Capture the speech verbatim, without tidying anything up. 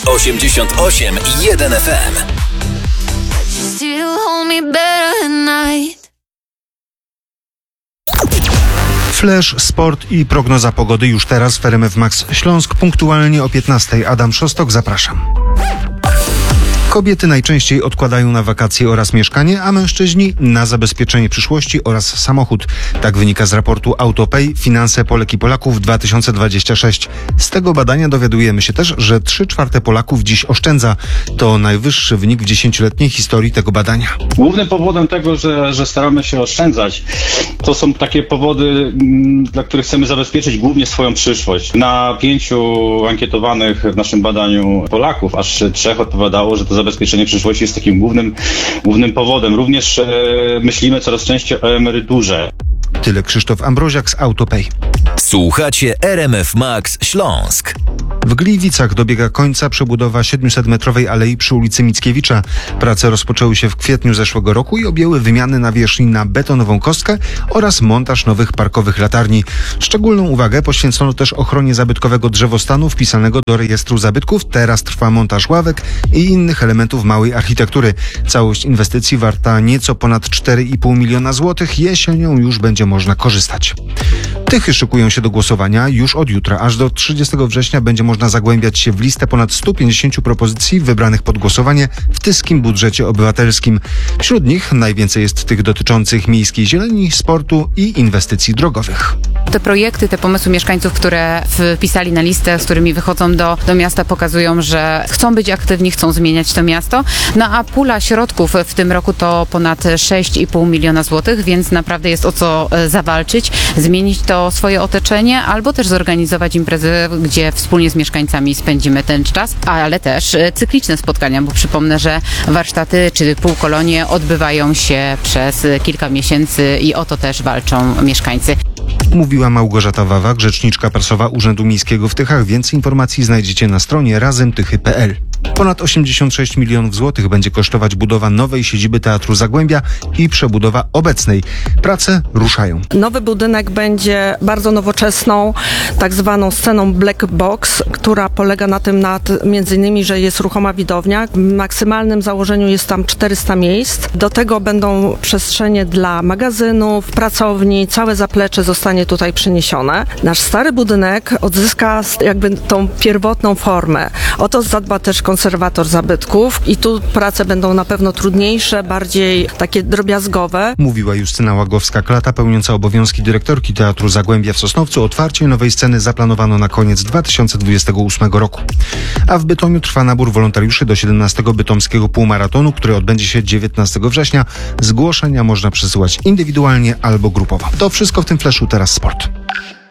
osiemdziesiąt osiem i jeden F M. Still hold me better at night. Flash, sport i prognoza pogody już teraz w R M F Max Śląsk. Punktualnie o piętnastej. Adam Szostok, zapraszam. Kobiety najczęściej odkładają na wakacje oraz mieszkanie, a mężczyźni na zabezpieczenie przyszłości oraz samochód. Tak wynika z raportu AutoPay Finanse Polek i Polaków dwa tysiące dwudziesty szósty. Z tego badania dowiadujemy się też, że trzy czwarte Polaków dziś oszczędza. To najwyższy wynik w dziesięcioletniej historii tego badania. Głównym powodem tego, że, że staramy się oszczędzać, to są takie powody, dla których chcemy zabezpieczyć głównie swoją przyszłość. Na pięciu ankietowanych w naszym badaniu Polaków, aż trzech odpowiadało, że to zabezpieczenie przyszłości jest takim głównym, głównym powodem. Również e, myślimy coraz częściej o emeryturze. Tyle Krzysztof Ambroziak z AutoPay. Słuchacie R M F Max Śląsk. W Gliwicach dobiega końca przebudowa siedmiusetmetrowej alei przy ulicy Mickiewicza. Prace rozpoczęły się w kwietniu zeszłego roku i objęły wymiany nawierzchni na betonową kostkę oraz montaż nowych parkowych latarni. Szczególną uwagę poświęcono też ochronie zabytkowego drzewostanu wpisanego do rejestru zabytków. Teraz trwa montaż ławek i innych elementów małej architektury. Całość inwestycji warta nieco ponad cztery i pół miliona złotych. Jesienią już będzie można korzystać. Tychy szykują się do głosowania już od jutra. Aż do trzydziestego września będzie można zagłębiać się w listę ponad stu pięćdziesięciu propozycji wybranych pod głosowanie w tyskim budżecie obywatelskim. Wśród nich najwięcej jest tych dotyczących miejskiej zieleni, sportu i inwestycji drogowych. Te projekty, te pomysły mieszkańców, które wpisali na listę, z którymi wychodzą do, do miasta, pokazują, że chcą być aktywni, chcą zmieniać to miasto. No a pula środków w tym roku to ponad sześć i pół miliona złotych, więc naprawdę jest o co zawalczyć, zmienić to swoje otoczenie albo też zorganizować imprezę, gdzie wspólnie z mieszkańcami spędzimy ten czas, ale też cykliczne spotkania, bo przypomnę, że warsztaty czy półkolonie odbywają się przez kilka miesięcy i o to też walczą mieszkańcy. Mówiła Małgorzata Wawak, rzeczniczka prasowa Urzędu Miejskiego w Tychach. Więcej informacji znajdziecie na stronie razemtychy kropka p l. Ponad osiemdziesiąt sześć milionów złotych będzie kosztować budowa nowej siedziby Teatru Zagłębia i przebudowa obecnej. Prace ruszają. Nowy budynek będzie bardzo nowoczesną, tak zwaną sceną black box, która polega na tym, nad, między innymi, że jest ruchoma widownia. W maksymalnym założeniu jest tam czterysta miejsc. Do tego będą przestrzenie dla magazynów, pracowni, całe zaplecze zostanie tutaj przeniesione. Nasz stary budynek odzyska jakby tą pierwotną formę. O to zadba też konserwator zabytków i tu prace będą na pewno trudniejsze, bardziej takie drobiazgowe. Mówiła Justyna Łagowska-Klata, pełniąca obowiązki dyrektorki Teatru Zagłębia w Sosnowcu. Otwarcie nowej sceny zaplanowano na koniec dwa tysiące dwudziestego ósmego roku. A w Bytomiu trwa nabór wolontariuszy do siedemnastego bytomskiego półmaratonu, który odbędzie się dziewiętnastego września. Zgłoszenia można przesyłać indywidualnie albo grupowo. To wszystko w tym flashu, teraz sport.